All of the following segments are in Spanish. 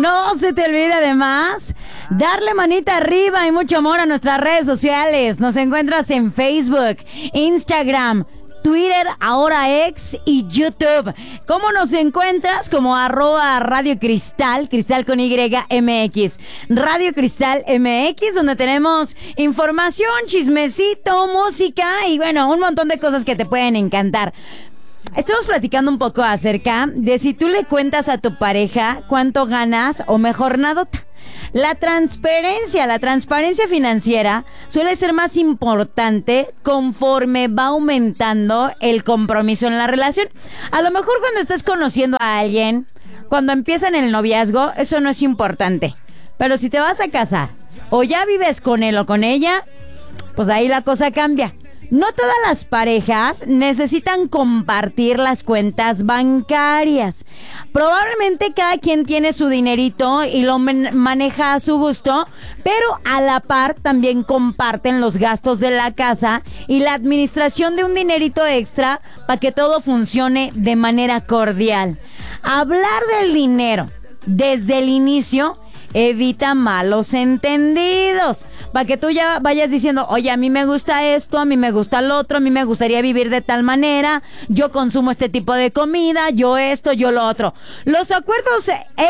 No se te olvide además darle manita arriba y mucho amor a nuestras redes sociales. Nos encuentras en Facebook, Instagram, Twitter, ahora X y YouTube. ¿Cómo nos encuentras? Como @Radio Cristal, Cristal con YMX. Radio Cristal MX, donde tenemos información, chismecito, música y bueno, un montón de cosas que te pueden encantar. Estamos platicando un poco acerca de si tú le cuentas a tu pareja cuánto ganas o mejor nadota. La transparencia financiera suele ser más importante conforme va aumentando el compromiso en la relación. A lo mejor cuando estás conociendo a alguien, cuando empiezan el noviazgo, eso no es importante. Pero si te vas a casar o ya vives con él o con ella, pues ahí la cosa cambia. No todas las parejas necesitan compartir las cuentas bancarias. Probablemente cada quien tiene su dinerito y lo maneja a su gusto, pero a la par también comparten los gastos de la casa y la administración de un dinerito extra para que todo funcione de manera cordial. Hablar del dinero desde el inicio evita malos entendidos. Para que tú ya vayas diciendo, oye, a mí me gusta esto, a mí me gusta lo otro, a mí me gustaría vivir de tal manera, yo consumo este tipo de comida, yo esto, yo lo otro. Los acuerdos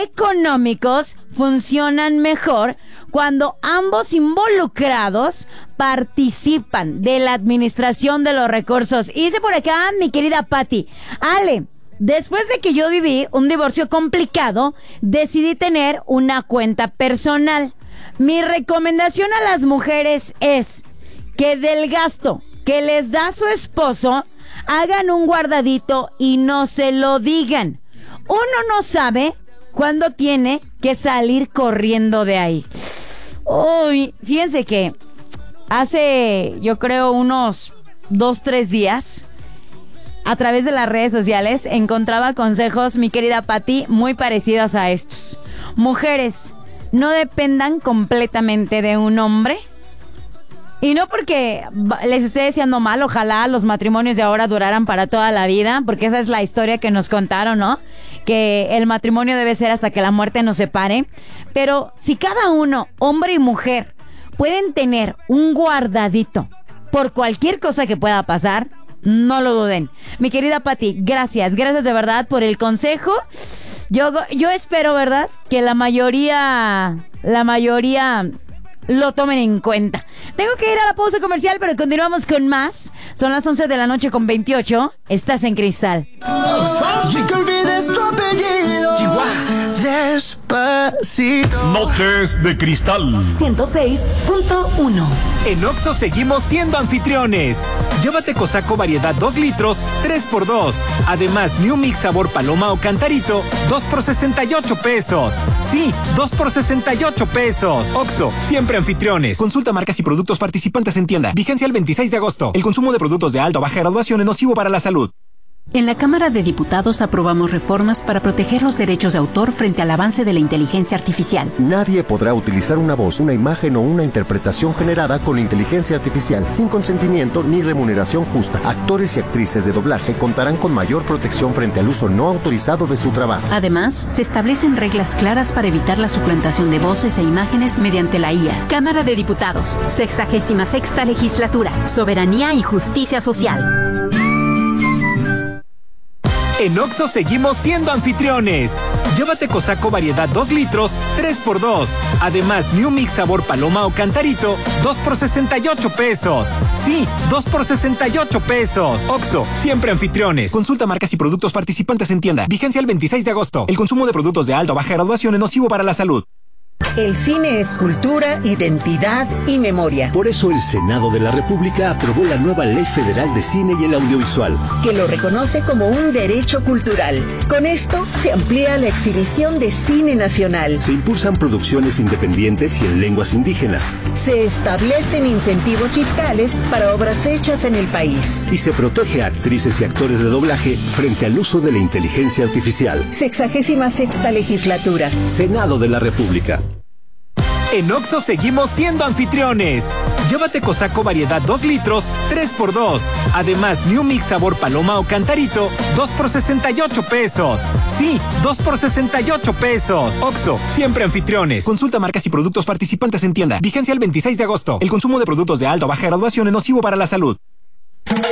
económicos funcionan mejor cuando ambos involucrados participan de la administración de los recursos. Y dice por acá mi querida Patti, Ale, después de que yo viví un divorcio complicado, decidí tener una cuenta personal. Mi recomendación a las mujeres es que del gasto que les da su esposo, hagan un guardadito y no se lo digan. Uno no sabe cuándo tiene que salir corriendo de ahí. Uy, fíjense que hace, yo creo, unos 2-3 días, a través de las redes sociales encontraba consejos, mi querida Patti, muy parecidos a estos. Mujeres, no dependan completamente de un hombre. Y no porque les esté deseando mal, ojalá los matrimonios de ahora duraran para toda la vida, porque esa es la historia que nos contaron, ¿no? Que el matrimonio debe ser hasta que la muerte nos separe. Pero si cada uno, hombre y mujer, pueden tener un guardadito por cualquier cosa que pueda pasar, no lo duden. Mi querida Patti, gracias de verdad por el consejo. Yo espero, ¿verdad?, que la mayoría lo tomen en cuenta. Tengo que ir a la pausa comercial, pero continuamos con más. Son las 11 de la noche con 28. Estás en Cristal. Y que olvides tu apellido. Despacito. Noches de Cristal 106.1. En Oxxo seguimos siendo anfitriones. Llévate Cosaco variedad 2 litros, 3x2. Además, New Mix sabor paloma o cantarito, 2 por 68 pesos. Sí, 2 por 68 pesos. Oxxo, siempre anfitriones. Consulta marcas y productos participantes en tienda. Vigencia el 26 de agosto. El consumo de productos de alta o baja graduación es nocivo para la salud. En la Cámara de Diputados aprobamos reformas para proteger los derechos de autor frente al avance de la inteligencia artificial. Nadie podrá utilizar una voz, una imagen o una interpretación generada con inteligencia artificial sin consentimiento ni remuneración justa. Actores y actrices de doblaje contarán con mayor protección frente al uso no autorizado de su trabajo. Además, se establecen reglas claras para evitar la suplantación de voces e imágenes mediante la IA. Cámara de Diputados, 66ª Legislatura, Soberanía y Justicia Social. En Oxxo seguimos siendo anfitriones. Llévate Cosaco variedad 2 litros, 3x2. Además, New Mix sabor paloma o cantarito, 2 por 68 pesos. Sí, 2 por 68 pesos. Oxxo, siempre anfitriones. Consulta marcas y productos participantes en tienda. Vigencia el 26 de agosto. El consumo de productos de alta o baja graduación es nocivo para la salud. El cine es cultura, identidad y memoria. Por eso el Senado de la República aprobó la nueva Ley Federal de Cine y el Audiovisual, que lo reconoce como un derecho cultural. Con esto se amplía la exhibición de cine nacional. Se impulsan producciones independientes y en lenguas indígenas. Se establecen incentivos fiscales para obras hechas en el país. Y se protege a actrices y actores de doblaje frente al uso de la inteligencia artificial. 66ª Legislatura. Senado de la República. En Oxxo seguimos siendo anfitriones. Llévate Cosaco variedad 2 litros, 3x2. Además, New Mix sabor paloma o cantarito, 2 por 68 pesos. Sí, 2 por 68 pesos. Oxxo, siempre anfitriones. Consulta marcas y productos participantes en tienda. Vigencia el 26 de agosto. El consumo de productos de alta o baja graduación es nocivo para la salud.